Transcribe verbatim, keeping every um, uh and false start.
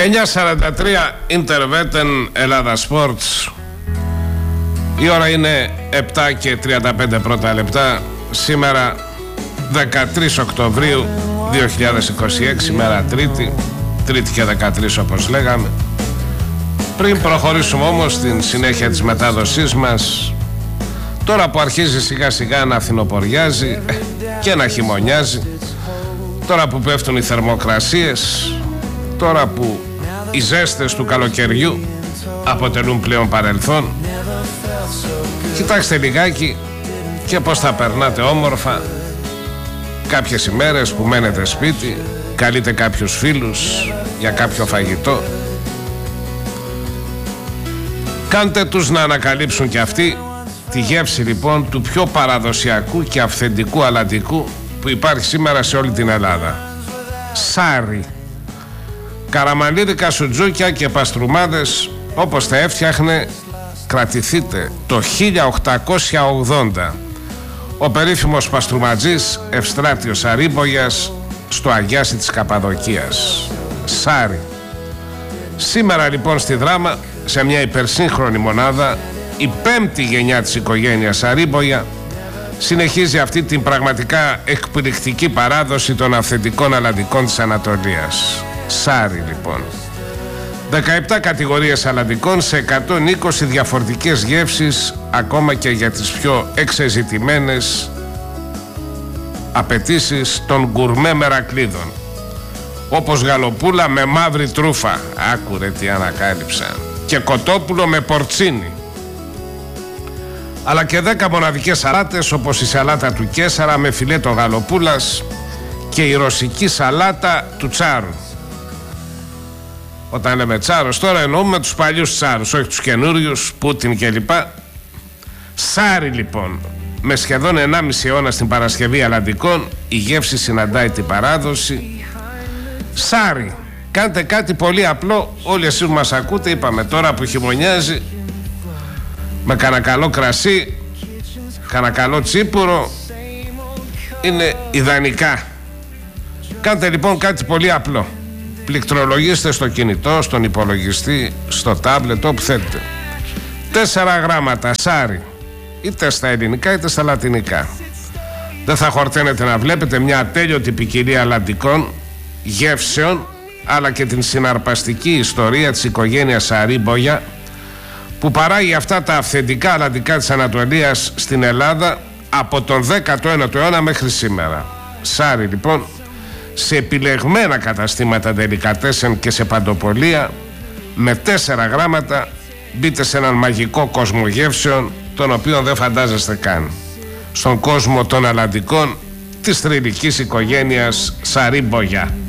εννιά σαράντα τρία Interveten Ελλάδα Sports. Η ώρα είναι επτά και τριάντα πέντε πρώτα λεπτά. Σήμερα δεκατρείς Οκτωβρίου δύο χιλιάδες είκοσι έξι, μέρα Τρίτη. Τρίτη και δεκατρείς όπως λέγαμε. Πριν προχωρήσουμε όμως στην συνέχεια της μετάδοσής μας, τώρα που αρχίζει σιγά σιγά να φθινοποριάζει και να χειμωνιάζει, τώρα που πέφτουν οι θερμοκρασίες, τώρα που οι ζέστες του καλοκαιριού αποτελούν πλέον παρελθόν, κοιτάξτε λιγάκι και πως θα περνάτε όμορφα κάποιες ημέρες που μένετε σπίτι, καλείτε κάποιους φίλους για κάποιο φαγητό. Κάντε τους να ανακαλύψουν και αυτοί τη γεύση λοιπόν του πιο παραδοσιακού και αυθεντικού αλαντικού που υπάρχει σήμερα σε όλη την Ελλάδα. Σάρι. Καραμανλίδικα σουτζούκια και παστρουμάδες όπως τα έφτιαχνε, κρατηθείτε, το χίλια οκτακόσια ογδόντα ο περίφημος παστρουμαντζής Ευστράτιος Αρίμπογιας στο Αγιάσι της Καπαδοκίας. Σάρι. Σήμερα λοιπόν στη Δράμα, σε μια υπερσύγχρονη μονάδα, η πέμπτη γενιά της οικογένειας Αρίμπογια συνεχίζει αυτή την πραγματικά εκπληκτική παράδοση των αυθεντικών αλαντικών της Ανατολίας. Σάρι λοιπόν. δεκαεπτά κατηγορίες αλαντικών σε εκατόν είκοσι διαφορετικές γεύσεις, ακόμα και για τις πιο εξεζητημένες απαιτήσεις των γκουρμέ μερακλείδων, όπως γαλοπούλα με μαύρη τρούφα, άκουρε τι ανακάλυψα, και κοτόπουλο με πορτσίνι, αλλά και δέκα μοναδικές σαλάτες όπως η σαλάτα του Κέσσαρα με φιλέτο γαλοπούλας και η ρωσική σαλάτα του Τσάρου. Όταν λέμε Τσάρος τώρα εννοούμε τους παλιούς Τσάρους, όχι τους καινούριους, Πούτιν κλπ. Σάρι λοιπόν. Με σχεδόν ενάμιση αιώνα στην Παρασκευή αλαντικών, η γεύση συναντάει την παράδοση. Σάρι. Κάντε κάτι πολύ απλό, όλοι εσείς που μας ακούτε, είπαμε τώρα που χειμωνιάζει, με κανένα καλό κρασί, κανένα καλό τσίπουρο, είναι ιδανικά. Κάντε λοιπόν κάτι πολύ απλό. Πληκτρολογήστε στο κινητό, στον υπολογιστή, στο τάμπλετ, όπου θέλετε. Τέσσερα γράμματα σάρι, είτε στα ελληνικά είτε στα λατινικά. Δεν θα χορταίνετε να βλέπετε μια ατέλειωτη ποικιλία αλαντικών γεύσεων, αλλά και την συναρπαστική ιστορία της οικογένειας Αρίμπογια, που παράγει αυτά τα αυθεντικά αλαντικά της Ανατολίας στην Ελλάδα από τον δέκατο ένατο αιώνα μέχρι σήμερα. Σάρι λοιπόν, σε επιλεγμένα καταστήματα ντελικατέσεν και σε παντοπολία, με τέσσερα γράμματα μπείτε σε έναν μαγικό κόσμο γεύσεων, τον οποίο δεν φαντάζεστε καν. Στον κόσμο των αλαντικών της θρυλικής οικογένειας Σαρίμπογια.